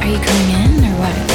you coming in or what?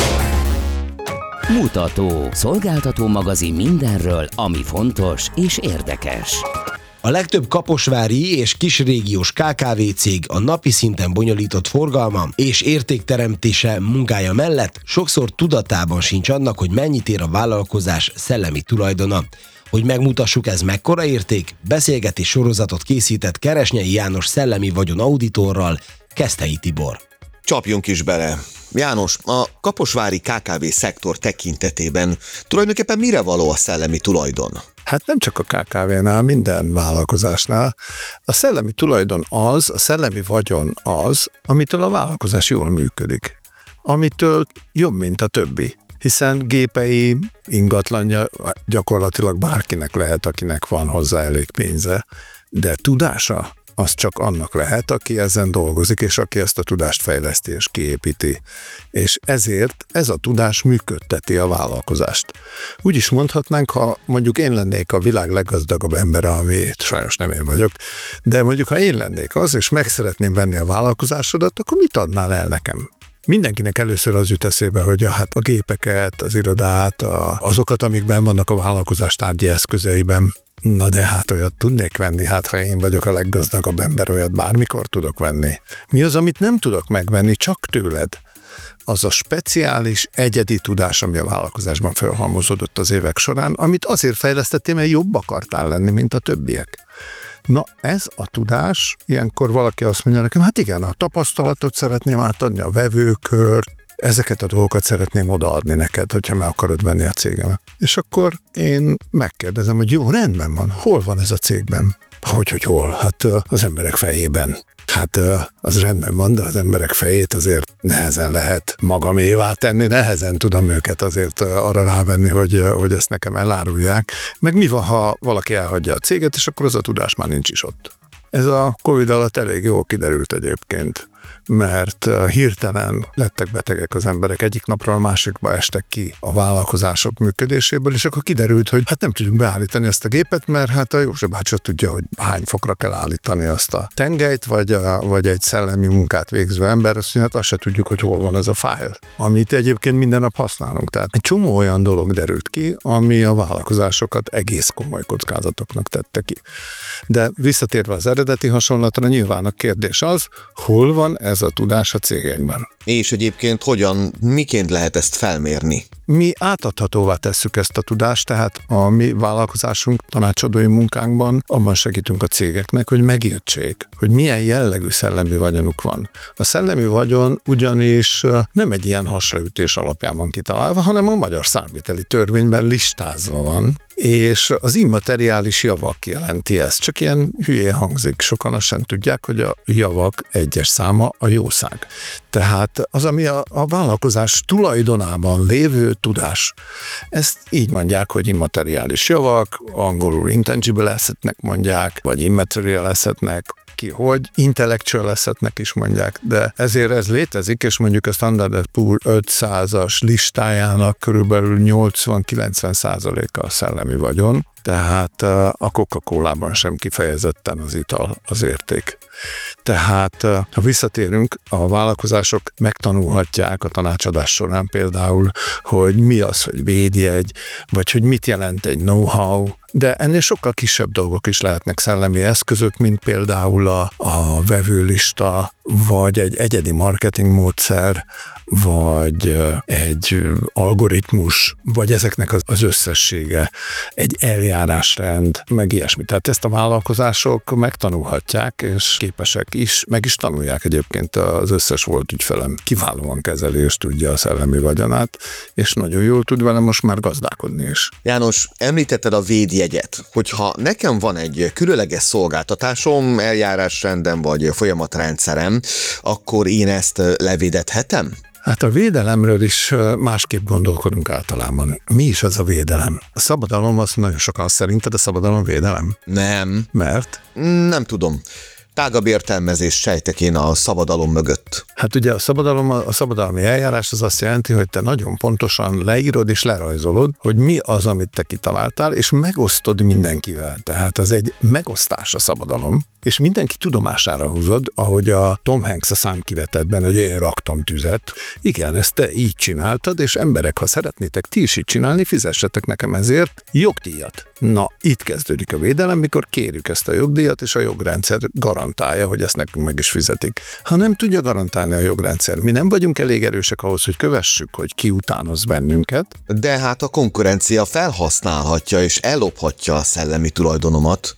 Mutató, szolgáltató magazin mindenről, ami fontos és érdekes. A legtöbb kaposvári és kisrégiós KKV cég a napi szinten bonyolított forgalma és értékteremtése munkája mellett sokszor tudatában sincs annak, hogy mennyit ér a vállalkozás szellemi tulajdona. Hogy megmutassuk, ez mekkora érték, beszélgetés sorozatot készített Keresnyei János szellemi vagyon auditorral, Keszthelyi Tibor. Csapjunk is bele. János, a kaposvári KKV szektor tekintetében tulajdonképpen mire való a szellemi tulajdon? Hát nem csak a KKV-nál, minden vállalkozásnál. A szellemi tulajdon az, a szellemi vagyon az, amitől a vállalkozás jól működik. Amitől jobb, mint a többi. Hiszen gépei, ingatlanja gyakorlatilag bárkinek lehet, akinek van hozzá elég pénze, de tudása az csak annak lehet, aki ezen dolgozik, és aki ezt a tudást fejleszti és kiépíti. És ezért ez a tudás működteti a vállalkozást. Úgy is mondhatnánk, ha mondjuk én lennék a világ leggazdagabb embere, ami sajnos nem én vagyok, de mondjuk ha én lennék az, és meg szeretném venni a vállalkozásodat, akkor mit adnál el nekem? Mindenkinek először az jut eszébe, hogy hát a gépeket, az irodát, azokat, amikben vannak a vállalkozás tárgyi eszközeiben. Na de hát olyat tudnék venni, hát ha én vagyok a leggazdagabb ember, olyat bármikor tudok venni. Mi az, amit nem tudok megvenni, csak tőled? Az a speciális, egyedi tudás, ami a vállalkozásban felhalmozódott az évek során, amit azért fejlesztettél, mert jobb akartál lenni, mint a többiek. Na ez a tudás, ilyenkor valaki azt mondja nekem, hát igen, a tapasztalatot szeretném átadni, a vevőkört, ezeket a dolgokat szeretném odaadni neked, hogyha meg akarod venni a cégemet. És akkor én megkérdezem, hogy jó, rendben van, hol van ez a cégben? Hogy hol? Hát az emberek fejében. Hát az rendben van, de az emberek fejét azért nehezen lehet magamévá tenni, nehezen tudom őket azért arra rávenni, hogy ezt nekem elárulják. Meg mi van, ha valaki elhagyja a céget, és akkor az a tudás már nincs is ott. Ez a Covid alatt elég jól kiderült egyébként, mert hirtelen lettek betegek az emberek, egyik napról a másikba estek ki a vállalkozások működéséből, és akkor kiderült, hogy hát nem tudjuk beállítani ezt a gépet, mert hát a József bácsi tudja, hogy hány fokra kell állítani azt a tengelyt, vagy egy szellemi munkát végző ember, azt mondja, hát azt se tudjuk, hogy hol van ez a fájl, amit egyébként minden nap használunk. Tehát egy csomó olyan dolog derült ki, ami a vállalkozásokat egész komoly kockázatoknak tette ki. De visszatérve az eredeti hasonlatra, nyilván a kérdés az, hol van ez a tudás a cégekben. És egyébként miként lehet ezt felmérni? Mi átadhatóvá tesszük ezt a tudást, tehát a mi vállalkozásunk tanácsadói munkánkban abban segítünk a cégeknek, hogy megértsék, hogy milyen jellegű szellemi vagyonuk van. A szellemi vagyon ugyanis nem egy ilyen hasraütés alapján van kitalálva, hanem a magyar számviteli törvényben listázva van, és az immateriális javak jelenti ezt. Csak ilyen hülyén hangzik, sokan azt sem tudják, hogy a javak egyes száma a jószág. Tehát az, ami a vállalkozás tulajdonában lévő tudás. Ezt így mondják, hogy immateriális javak, angolul intangible assetnek mondják, vagy immaterial assetnek, hogy intellectual assetnek is mondják, de ezért ez létezik, és mondjuk a Standard & Poor's 500-as listájának körülbelül 80-90%-a a szellemi vagyon, tehát a Coca-Colában sem kifejezetten az ital az érték. Tehát, ha visszatérünk, a vállalkozások megtanulhatják a tanácsadás során például, hogy mi az, hogy védjegy, vagy hogy mit jelent egy know-how, de ennél sokkal kisebb dolgok is lehetnek szellemi eszközök, mint például a vevőlista, vagy egy egyedi marketing módszer, vagy egy algoritmus, vagy ezeknek az összessége, egy eljárásrend, meg ilyesmi. Tehát ezt a vállalkozások megtanulhatják, és képesek is, meg is tanulják egyébként az összes volt ügyfelem. Kiválóan kezeli és tudja a szellemi vagyonát, és nagyon jól tud vele most már gazdálkodni is. János, említetted a védjegyet, hogyha nekem van egy különleges szolgáltatásom, eljárásrendem vagy folyamatrendszerem, akkor én ezt levédhetem? Hát a védelemről is másképp gondolkodunk általában. Mi is az a védelem? A szabadalom, azt nagyon sokan szerinted a szabadalom védelem? Nem. Mert? Nem tudom. tágabb értelmezést sejtek én a szabadalom mögött? Hát ugye a szabadalmi eljárás az azt jelenti, hogy te nagyon pontosan leírod és lerajzolod, hogy mi az, amit te kitaláltál, és megosztod mindenkivel. Tehát az egy megosztás a szabadalom, és mindenki tudomására húzod, ahogy a Tom Hanks a Számkivetetben, hogy én raktam tüzet. Igen, ezt te így csináltad, és emberek, ha szeretnétek ti is így csinálni, fizessetek nekem ezért jogdíjat. Na, itt kezdődik a védelem, mikor kérjük ezt a jogdíjat, és a jogrendszer garantálja, hogy ezt nekünk meg is fizetik. Ha nem tudja garantálni a jogrendszer, mi nem vagyunk elég erősek ahhoz, hogy kövessük, hogy ki utánoz bennünket. De hát a konkurencia felhasználhatja és ellophatja a szellemi tulajdonomat.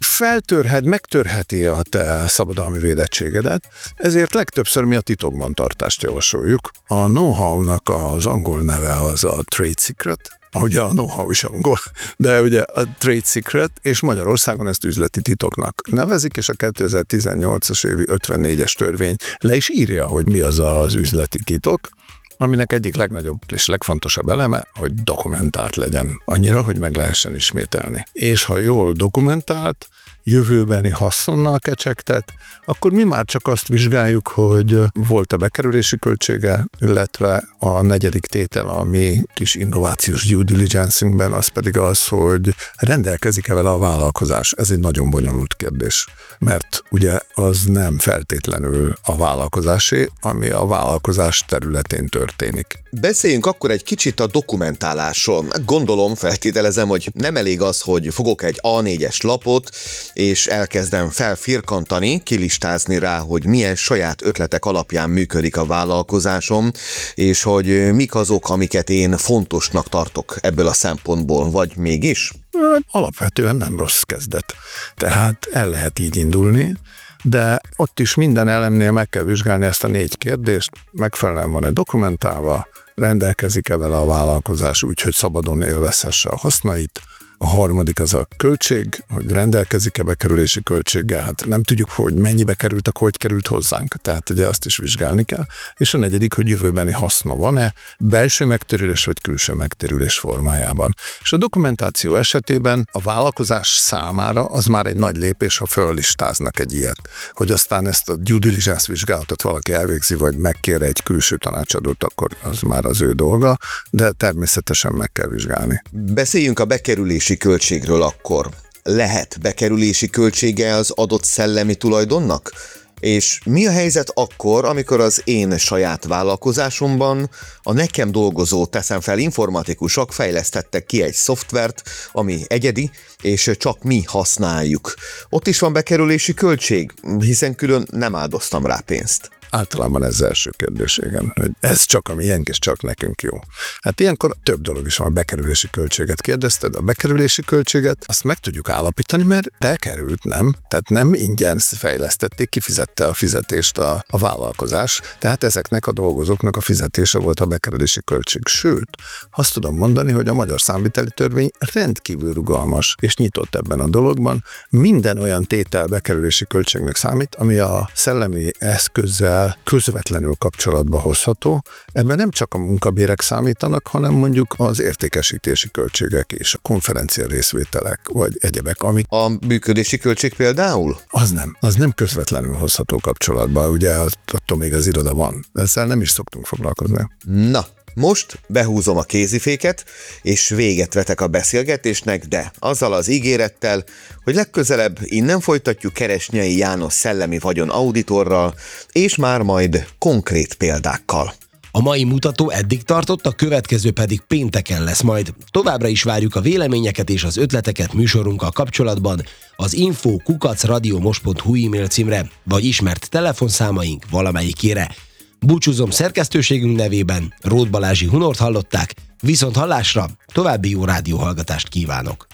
Megtörheti a te szabadalmi védettségedet, ezért legtöbbször mi a titokban tartást javasoljuk. A know-how-nak az angol neve az a trade secret, ugye a know-how is angol, de ugye a trade secret, és Magyarországon ezt üzleti titoknak nevezik, és a 2018-as évi 54-es törvény le is írja, hogy mi az az üzleti titok, aminek egyik legnagyobb és legfontosabb eleme, hogy dokumentált legyen, annyira, hogy meg lehessen ismételni. És ha jól dokumentált, jövőbeni haszonnal kecsegtet, akkor mi már csak azt vizsgáljuk, hogy volt-e bekerülési költsége, illetve a negyedik tétel, a mi kis innovációs due diligence-ünkben, az pedig az, hogy rendelkezik-e vele a vállalkozás. Ez egy nagyon bonyolult kérdés, mert ugye az nem feltétlenül a vállalkozásé, ami a vállalkozás területén történik. Beszéljünk akkor egy kicsit a dokumentálásról. Gondolom, feltételezem, hogy nem elég az, hogy fogok egy A4-es lapot, és elkezdem felfirkantani, kilistázni rá, hogy milyen saját ötletek alapján működik a vállalkozásom, és hogy mik azok, amiket én fontosnak tartok ebből a szempontból, vagy mégis? Alapvetően nem rossz kezdet. Tehát el lehet így indulni, de ott is minden elemnél meg kell vizsgálni ezt a 4 kérdést, megfelelően van-e dokumentálva, rendelkezik-e vele a vállalkozás úgy, hogy szabadon élvezhesse a hasznait. A harmadik az a költség, hogy rendelkezik-e bekerülési költséggel, hát nem tudjuk, hogy mennyibe kerültek, hogy került hozzánk, tehát ugye azt is vizsgálni kell. És a negyedik, hogy jövőbeni haszna van-e, belső megtérülés vagy külső megtérülés formájában. És a dokumentáció esetében a vállalkozás számára az már egy nagy lépés, ha föllistáznak egy ilyet. Hogy aztán ezt a due diligence vizsgálatot valaki elvégzi, vagy megkér egy külső tanácsadót, akkor az már az ő dolga, de természetesen meg kell vizsgálni. Beszéljünk a bekerülési költségről akkor. Lehet bekerülési költsége az adott szellemi tulajdonnak? És mi a helyzet akkor, amikor az én saját vállalkozásomban a nekem dolgozó, teszem fel, informatikusok fejlesztettek ki egy szoftvert, ami egyedi, és csak mi használjuk. Ott is van bekerülési költség, hiszen külön nem áldoztam rá pénzt. Általában ez az első kérdés, igen, hogy ez csak a miénk, és csak nekünk jó. Hát ilyenkor több dolog is van, a bekerülési költséget kérdezted, a bekerülési költséget azt meg tudjuk állapítani, mert bekerült, nem? Tehát nem ingyen fejlesztették, kifizette a fizetést a vállalkozás, tehát ezeknek a dolgozóknak a fizetése volt a bekerülési költség. Sőt, azt tudom mondani, hogy a magyar számviteli törvény rendkívül rugalmas és nyitott ebben a dologban. Minden olyan tétel bekerülési költségnek számít, ami a szellemi eszközzel közvetlenül kapcsolatba hozható. Ebben nem csak a munkabérek számítanak, hanem mondjuk az értékesítési költségek és a konferencia részvételek, vagy egyebek, amik... A működési költség például? Az nem közvetlenül hozható kapcsolatba, ugye attól még az iroda van. Ezzel nem is szoktunk foglalkozni. Na, most behúzom a kéziféket, és véget vetek a beszélgetésnek, de azzal az ígérettel, hogy legközelebb innen folytatjuk Keresnyei János szellemi vagyon auditorral, és már majd konkrét példákkal. A mai mutató eddig tartott, a következő pedig pénteken lesz majd. Továbbra is várjuk a véleményeket és az ötleteket műsorunkkal kapcsolatban az info@radiomos.hu e-mail címre, vagy ismert telefonszámaink valamelyikére. Búcsúzom szerkesztőségünk nevében, Róth Balázsi Hunort hallották, viszont hallásra, további jó rádióhallgatást kívánok.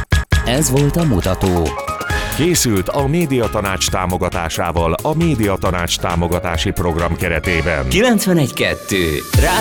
Ez volt a mutató. Készült a Médiatanács támogatásával a Médiatanács támogatási program keretében. 91.2